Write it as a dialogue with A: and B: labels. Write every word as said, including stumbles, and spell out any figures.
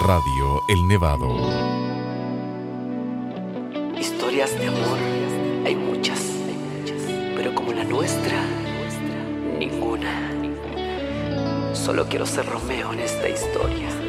A: Radio El Nevado.
B: Historias de amor hay muchas, pero como la nuestra, ninguna. Solo quiero ser Romeo en esta historia.